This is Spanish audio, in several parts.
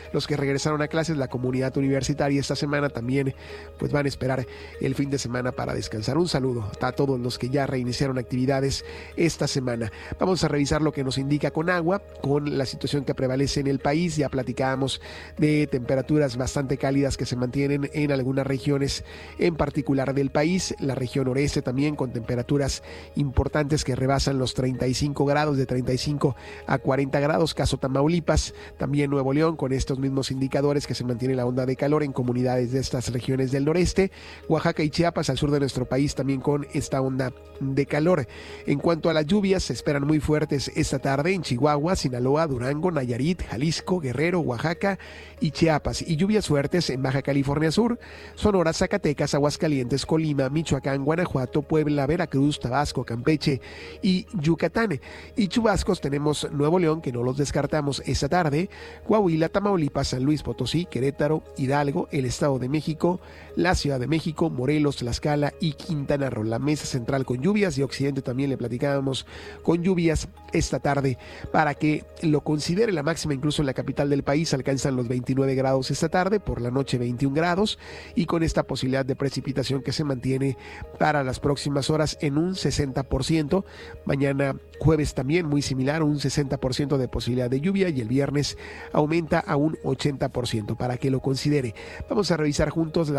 los que regresaron a clases, la comunidad universitaria esta semana también pues van a esperar el fin de semana para descansar. Un saludo a todos los que ya reiniciaron actividades esta semana. Vamos a revisar lo que nos indica Conagua con la situación que prevalece en el país. Ya platicábamos de temperaturas bastante cálidas que se mantienen en algunas regiones en particular del país, la región noreste también con temperaturas importantes que rebasan los 35 grados, de 35 a 40 grados, caso Tamaulipas, también Nuevo León con estos mismos indicadores que se mantiene la onda de calor en comunidades de estas regiones del noreste, Oaxaca y Chiapas al sur de nuestro país también con esta onda de calor. En cuanto a las lluvias, se esperan muy fuertes esta tarde en Chihuahua, Sinaloa, Durango, Nayarit, Jalisco, Guerrero, Oaxaca y Chiapas, y lluvias fuertes en Baja California Sur, Sonora, Zacatecas, Aguascalientes, Colima, Michoacán, Guanajuato, Puebla, Veracruz, Tabasco, Campeche y Yucatán. Y chubascos tenemos Nuevo León, que no los descartamos esta tarde, Coahuila, Tamaulipas, San Luis Potosí, Querétaro, Hidalgo, el Estado de México, la Ciudad de México, Morelos, Tlaxcala y Quintana Roo. La mesa central con lluvias y occidente también le platicábamos con lluvias esta tarde para que lo considere. La máxima incluso en la capital del país alcanzan los 29 grados esta tarde, por la noche 21 grados y con esta posibilidad de precipitación que se mantiene para las próximas horas en un 60%. Mañana jueves también muy similar, un 60% de posibilidad de lluvia y el viernes aumenta a un 80% para que lo considere. Vamos a revisar juntos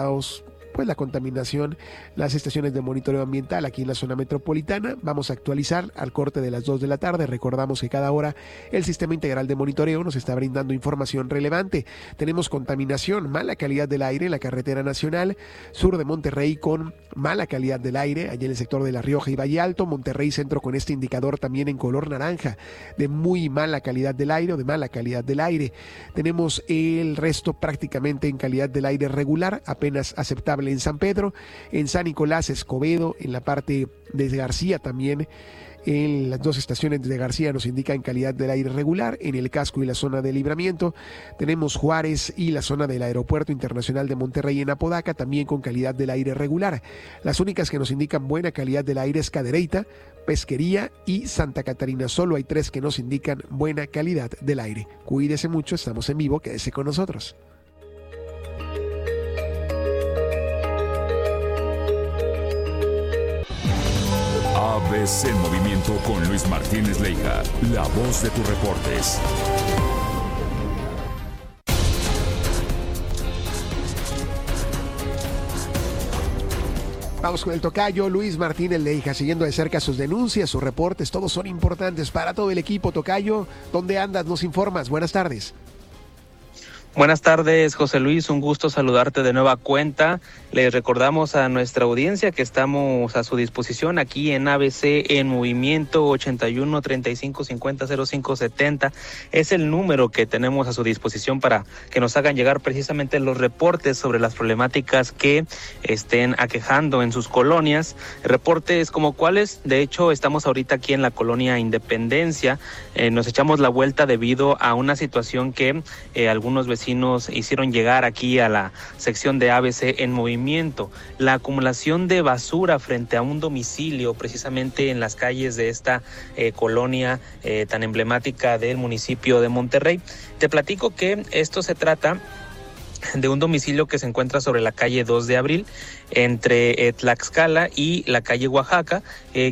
la contaminación, las estaciones de monitoreo ambiental aquí en la zona metropolitana. Vamos a actualizar al corte de las 2 de la tarde. Recordamos que cada hora el Sistema Integral de Monitoreo nos está brindando información relevante. Tenemos contaminación, mala calidad del aire en la carretera nacional sur de Monterrey con mala calidad del aire, allá en el sector de La Rioja y Valle Alto. Monterrey Centro con este indicador también en color naranja de muy mala calidad del aire o de mala calidad del aire. Tenemos el resto prácticamente en calidad del aire regular, apenas aceptable en San Pedro, en San Nicolás, Escobedo, en la parte de García también. En las dos estaciones de García nos indican calidad del aire regular, en el casco y la zona de Libramiento. Tenemos Juárez y la zona del Aeropuerto Internacional de Monterrey en Apodaca, también con calidad del aire regular. Las únicas que nos indican buena calidad del aire es Cadereyta, Pesquería y Santa Catarina. Solo hay 3 que nos indican buena calidad del aire. Cuídese mucho, estamos en vivo, quédese con nosotros. ABC Movimiento con Luis Martínez Leija, la voz de tus reportes. Vamos con el tocayo Luis Martínez Leija, siguiendo de cerca sus denuncias, sus reportes, todos son importantes para todo el equipo. Tocayo, ¿dónde andas? Nos informas. Buenas tardes. Buenas tardes, José Luis, un gusto saludarte de nueva cuenta. Les recordamos a nuestra audiencia que estamos a su disposición aquí en ABC en Movimiento 81 35 50 05 70. Es el número que tenemos a su disposición para que nos hagan llegar precisamente los reportes sobre las problemáticas que estén aquejando en sus colonias. Reportes como cuáles, de hecho, estamos ahorita aquí en la colonia Independencia. Nos echamos la vuelta debido a una situación que algunos vecinos hicieron llegar aquí a la sección de ABC en Movimiento. La acumulación de basura frente a un domicilio, precisamente en las calles de esta colonia tan emblemática del municipio de Monterrey. Te platico que esto se trata de un domicilio que se encuentra sobre la calle 2 de Abril, entre Tlaxcala y la calle Oaxaca,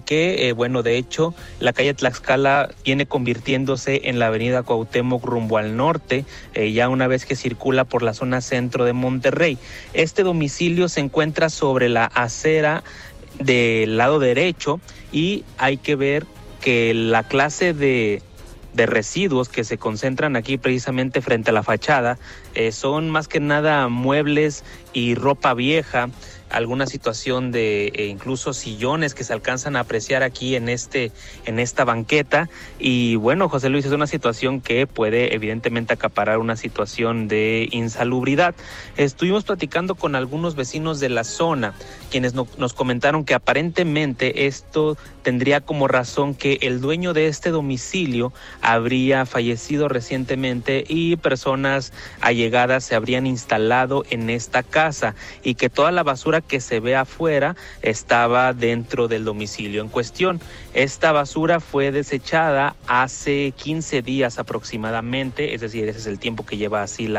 de hecho, la calle Tlaxcala viene convirtiéndose en la avenida Cuauhtémoc rumbo al norte, ya una vez que circula por la zona centro de Monterrey. Este domicilio se encuentra sobre la acera del lado derecho y hay que ver que la clase de residuos que se concentran aquí precisamente frente a la fachada son más que nada muebles y ropa vieja, alguna situación de incluso sillones que se alcanzan a apreciar aquí en esta banqueta. Y bueno, José Luis, es una situación que puede evidentemente acaparar una situación de insalubridad. Estuvimos platicando con algunos vecinos de la zona, quienes nos comentaron que aparentemente esto tendría como razón que el dueño de este domicilio habría fallecido recientemente y personas allegadas se habrían instalado en esta casa y que toda la basura que se ve afuera estaba dentro del domicilio en cuestión. Esta basura fue desechada hace 15 días aproximadamente, es decir, ese es el tiempo que lleva así